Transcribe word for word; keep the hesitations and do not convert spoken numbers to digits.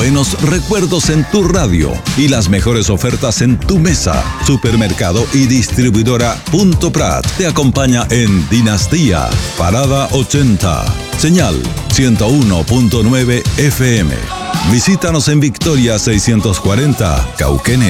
buenos recuerdos en tu radio y las mejores ofertas en tu mesa. Supermercado y distribuidora Punto Prat te acompaña en Dinastía, Parada ochenta, señal ciento uno punto nueve F M. Visítanos en Victoria seiscientos cuarenta, Cauquenes.